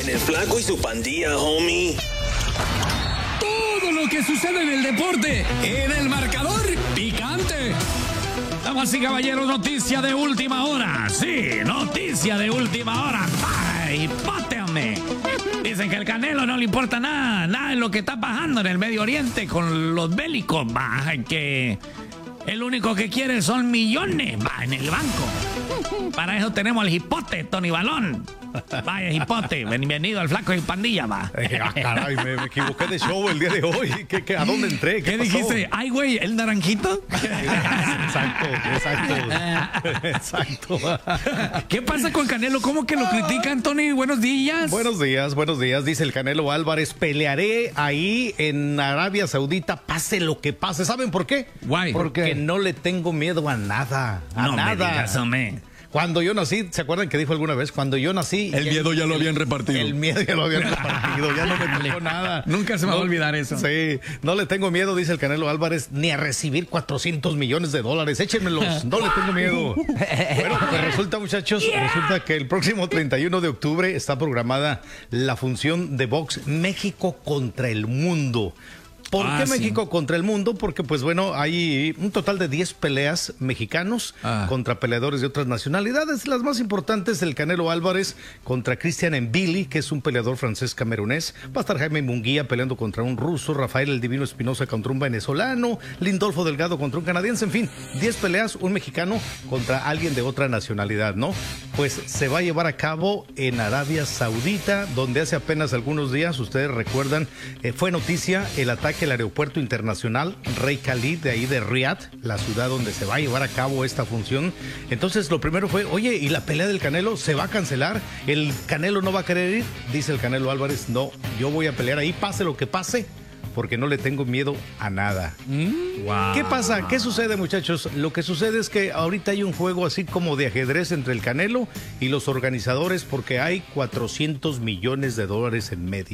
En el Flaco y su pandilla, homie. Todo lo que sucede en el deporte, en el marcador picante. Damas y caballeros, noticia de última hora. Sí, noticia de última hora. ¡Ay, páteame! Dicen que al Canelo no le importa nada de lo que está pasando en el Medio Oriente con los bélicos. Que el único que quiere son millones, en el banco. Para eso tenemos al hipote, Tony Balón. Vaya, hipote, bienvenido al Flaco y pandilla, Caray, me equivoqué de show el día de hoy. ¿A dónde entré? ¿Qué dijiste? Ay, güey, ¿el naranjito? Exacto. ¿Qué pasa con Canelo? ¿Cómo que lo critican, Tony? Buenos días. Buenos días. Dice el Canelo Álvarez, pelearé ahí en Arabia Saudita, pase lo que pase. ¿Saben por qué? Guay. Porque no le tengo miedo a nada. No me digas, hombre. Cuando yo nací, ¿se acuerdan que dijo alguna vez? Cuando yo nací... El miedo ya lo habían repartido. El miedo ya lo habían repartido, ya no me tocó nada. Nunca se me va a olvidar eso. Sí, no le tengo miedo, dice el Canelo Álvarez, ni a recibir $400 millones. Échenmelos, no le tengo miedo. Bueno, pues resulta, muchachos, resulta que el próximo 31 de octubre está programada la función de box México contra el mundo. ¿Por qué México contra el mundo? Porque, pues bueno, hay un total de 10 peleas mexicanos contra peleadores de otras nacionalidades. Las más importantes, el Canelo Álvarez contra Christian Mbili, que es un peleador francés camerunés. Va a estar Jaime Munguía peleando contra un ruso, Rafael el Divino Espinosa contra un venezolano, Lindolfo Delgado contra un canadiense. En fin, 10 peleas, un mexicano contra alguien de otra nacionalidad, ¿no? Pues se va a llevar a cabo en Arabia Saudita, donde hace apenas algunos días, ustedes recuerdan, fue noticia el ataque al aeropuerto internacional Rey Khalid, de ahí de Riad, la ciudad donde se va a llevar a cabo esta función. Entonces lo primero fue, oye, ¿y la pelea del Canelo se va a cancelar? ¿El Canelo no va a querer ir? Dice el Canelo Álvarez, no, yo voy a pelear ahí, pase lo que pase, porque no le tengo miedo a nada. Wow. ¿Qué pasa? ¿Qué sucede, muchachos? Lo que sucede es que ahorita hay un juego así como de ajedrez entre el Canelo y los organizadores, porque hay $400 millones en medio.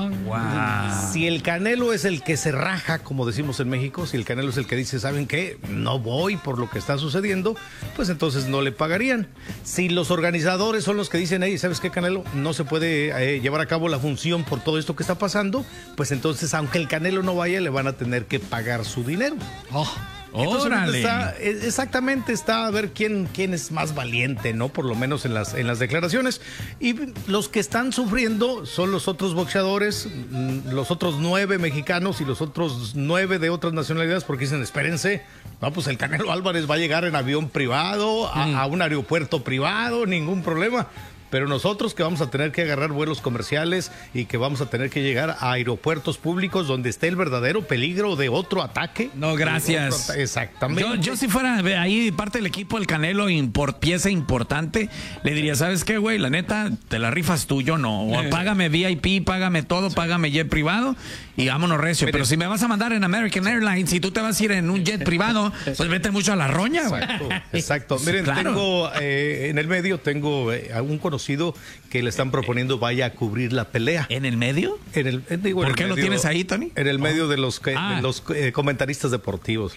Wow. Si el Canelo es el que se raja, como decimos en México, si el Canelo es el que dice, ¿saben qué? No voy por lo que está sucediendo, pues entonces no le pagarían. Si los organizadores son los que dicen, hey, ¿sabes qué, Canelo? No se puede llevar a cabo la función por todo esto que está pasando, pues entonces, aunque el Canelo no vaya, le van a tener que pagar su dinero. Entonces, ¡Órale! Está a ver quién es más valiente, ¿no? Por lo menos en las declaraciones. Y los que están sufriendo son los otros boxeadores, los otros 9 mexicanos y los otros 9 de otras nacionalidades, porque dicen, espérense, no, pues el Canelo Álvarez va a llegar en avión privado, a un aeropuerto privado, ningún problema. Pero nosotros que vamos a tener que agarrar vuelos comerciales y que vamos a tener que llegar a aeropuertos públicos donde esté el verdadero peligro de otro ataque. No, gracias. Exactamente. Yo si fuera ahí parte del equipo del Canelo, pieza importante, le diría, ¿sabes qué, güey? La neta, te la rifas tú, yo no. O págame VIP, págame todo, págame jet privado y vámonos recio. Pero si me vas a mandar en American Airlines y tú te vas a ir en un jet privado, pues vete mucho a la roña, güey. Exacto. Miren, claro. tengo en el medio, tengo un conocido que le están proponiendo vaya a cubrir la pelea. ¿En el medio? ¿Por qué lo tienes ahí, Tony? En el medio de los comentaristas deportivos.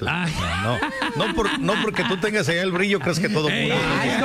No porque tú tengas allá el brillo, crees que todo mundo.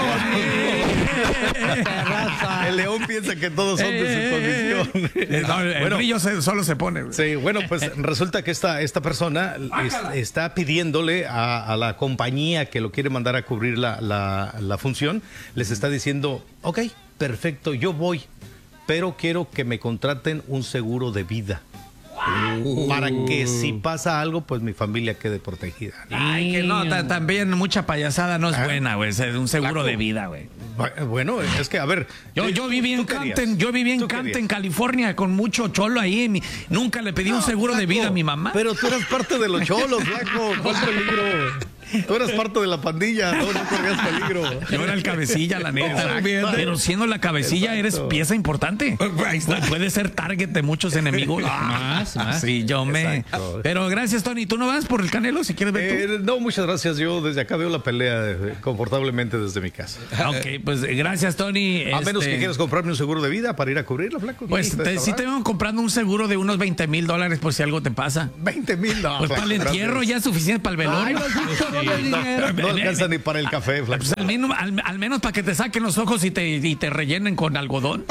El león piensa que todos son de su condición. El brillo solo se pone. Sí, bueno, pues resulta que esta persona está pidiéndole a la compañía que lo quiere mandar a cubrir la función, les está diciendo, ok, perfecto, yo voy, pero quiero que me contraten un seguro de vida. Para que si pasa algo, pues mi familia quede protegida. Ay, que no, también mucha payasada no es buena, güey. Un seguro de vida, güey. Bueno, es que, a ver. Yo viví en Canton, California, con mucho cholo ahí. Nunca le pedí un seguro de vida a mi mamá. Pero tú eras parte de los cholos, flaco. ¿Cuál peligro? Tú eras parte de la pandilla, no corrías peligro. Yo era el cabecilla, la neta. Pero siendo la cabecilla, eres pieza importante. Puede ser target de muchos enemigos. Más. Sí, Pero gracias, Tony. ¿Tú no vas por el Canelo si quieres ver tú? No, muchas gracias. Yo desde acá veo la pelea confortablemente desde mi casa. Ok, pues gracias, Tony. A menos que quieras comprarme un seguro de vida para ir a cubrirla, flaco. Pues sí te vengo comprando un seguro de unos $20,000 por si algo te pasa. $20,000. Pues para el entierro ya es suficiente para el velorio. No alcanza ni para el café, Flaco. Pues al menos para que te saquen los ojos y te rellenen con algodón.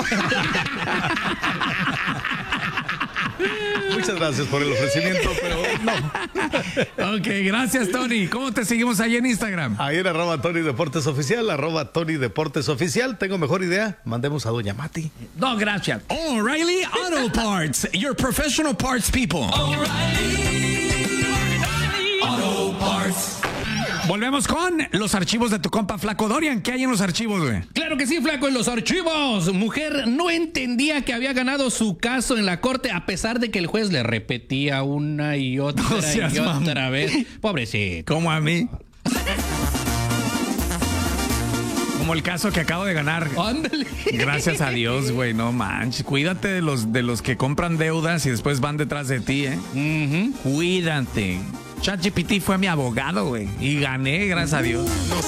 Muchas gracias por el ofrecimiento, pero no. Ok, gracias, Tony. ¿Cómo te seguimos ahí en Instagram? Ahí en @Tony Deportes Oficial, @Tony Deportes Oficial. Tengo mejor idea. Mandemos a Doña Mati. No, gracias. O'Reilly Auto Parts. Your professional parts people. O'Reilly Auto Parts. Volvemos con los archivos de tu compa Flaco Dorian. ¿Qué hay en los archivos, güey? Claro que sí, Flaco, en los archivos. Mujer no entendía que había ganado su caso en la corte a pesar de que el juez le repetía una y otra vez. Pobrecito. Como a mí. Como el caso que acabo de ganar. Ándale. Gracias a Dios, güey, no manches. Cuídate de los que compran deudas y después van detrás de ti, ¿eh? Cuídate. ChatGPT fue mi abogado, güey. Y gané, gracias a Dios.